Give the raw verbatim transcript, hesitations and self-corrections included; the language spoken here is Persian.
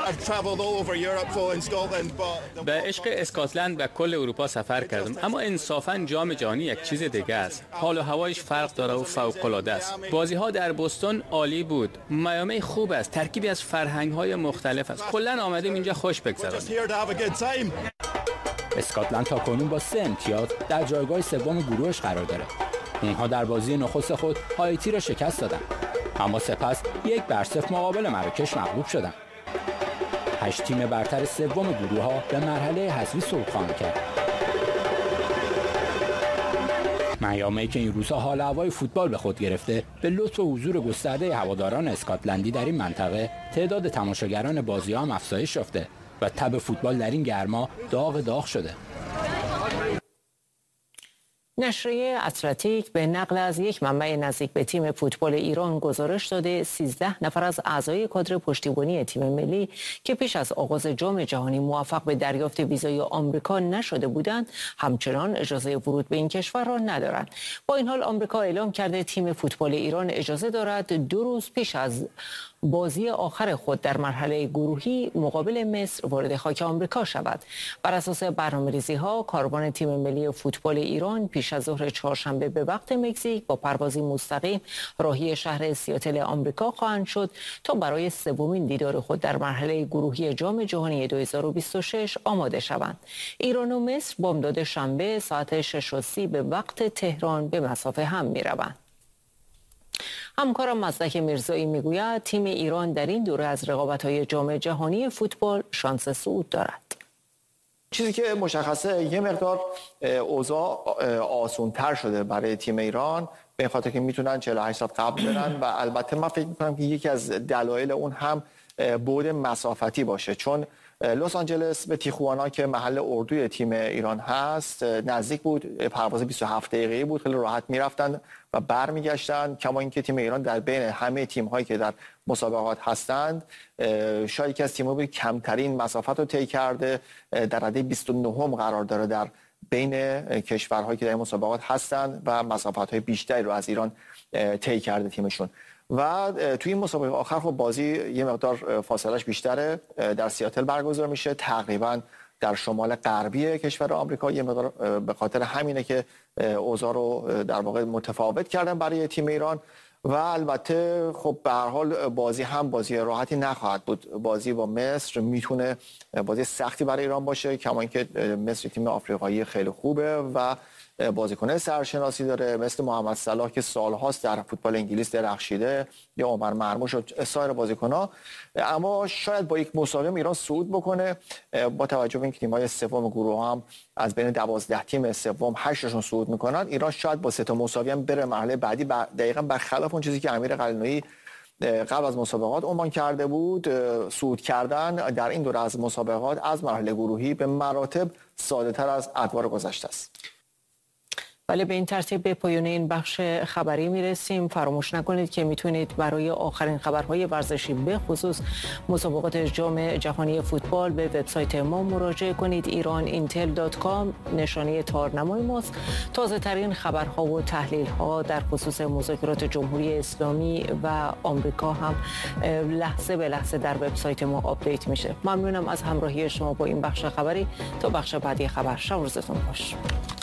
به عشق اسکاتلند و کل اروپا سفر کردم، اما انصافاً جام جهانی یک چیز دیگه است. حال و هوایش فرق داره و فوق‌العاده است. بازی‌ها در بوستون عالی بود. میامی خوب است، ترکیبی از فرهنگ‌های مختلف است. کلاً آمدیم اینجا خوش بگذرانیم. اسکاتلند تاکنون با سه امتیاز در جایگاه سوم گروهش قرار داره. اونها در بازی نخست خود هایتی را شکست دادند، اما سپس یک بر صفر مقابل مراکش مغلوب شدند. هشت تیم برتر سوم گروه‌ها به مرحله حذفی سوق‌خوانی کرد. میامی که این روزها حال هوای فوتبال به خود گرفته، به لطف و حضور گسترده هواداران اسکاتلندی در این منطقه، تعداد تماشاگران بازی‌ها هم افزایش یافته و تب فوتبال در این گرما داغ داغ شده. نشریه اتلتیک به نقل از یک منبع نزدیک به تیم فوتبال ایران گزارش داده سیزده نفر از اعضای کادر پشتیبانی تیم ملی که پیش از آغاز جام جهانی موفق به دریافت ویزای آمریکا نشده بودند، همچنان اجازه ورود به این کشور را ندارند. با این حال آمریکا اعلام کرده تیم فوتبال ایران اجازه دارد دو روز پیش از بازی آخر خود در مرحله گروهی مقابل مصر وارد خاک آمریکا شود. بر اساس برنامه‌ریزی‌ها کاروان تیم ملی فوتبال ایران پیش از ظهر چهارشنبه به وقت مکزیک با پروازی مستقیم راهی شهر سیاتل آمریکا خواهند شد تا برای سومین دیدار خود در مرحله گروهی جام جهانی دو هزار و بیست و شش آماده شوند. ایران و مصر بامداد شنبه ساعت شش و سی به وقت تهران به مسافه هم می‌روند. همکارم مصدق میرزایی میگوید تیم ایران در این دوره از رقابت‌های جام جهانی فوتبال شانس صعود دارد. چیزی که مشخصه یه مقدار اوضاع آسان‌تر شده برای تیم ایران به این خاطر که میتونن چهل و هشت ساعت قبل برن و البته من فکر میکنم که یکی از دلایل اون هم بعد مسافتی باشه، چون لس آنجلس به تیخوانا که محل اردوی تیم ایران هست نزدیک بود، پرواز بیست و هفت دقیقه‌ای بود، خیلی راحت میرفتن و برمیگشتن. کما اینکه تیم ایران در بین همه تیم‌هایی که در مسابقات هستند شاید یکی از تیم‌ها بود کمترین مسافت رو طی کرده، در رده بیست و نه قرار داره در بین کشورهایی که در مسابقات هستند و مسافت‌های بیشتری رو از ایران طی کرده تیمشون. و توی این مسابقه آخر خب بازی یه مقدار فاصلهش بیشتره، در سیاتل برگزار میشه، تقریبا در شمال غربی کشور آمریکا. یه مقدار به خاطر همینه که اوضاع رو در واقع متفاوت کردن برای تیم ایران و البته خب به هر حال بازی هم بازی راحتی نخواهد بود. بازی با مصر میتونه بازی سختی برای ایران باشه، کما اینکه مصر تیم آفریقایی خیلی خوبه و بازیکن سرشناسی داره مثل محمد صلاح که سالهاست در فوتبال انگلیس درخشیده، یا عمر مرموش و سایر بازیکن‌ها. اما شاید با یک مسابقه ایران صعود بکنه، با توجه به اینکه تیم‌های سوم گروه هم از بین دوازده تیم سوم هشتشون صعود میکنن، ایران شاید با سه تا مساوی هم بره مرحله بعدی، دقیقاً برخلاف اون چیزی که امیر قلعه‌نویی قبل از مسابقات عنوان کرده بود. صعود کردن در این دوره از مسابقات از مرحله گروهی به مراتب ساده‌تر از ادوار گذشته است. ولی به این ترتیب به پایان این بخش خبری میرسیم. فراموش نکنید که میتونید برای آخرین خبرهای ورزشی به خصوص مسابقات جام جهانی فوتبال به وبسایت ما مراجعه کنید. ایران اینتل دات کام نشانه تارنمای ماست. تازه ترین خبرها و تحلیل ها در خصوص مذاکرات جمهوری اسلامی و آمریکا هم لحظه به لحظه در وبسایت ما آپدیت میشه. ممنونم از همراهی شما با این بخش خبری. تا بخش بعدی خبر، شب روزتون خوش.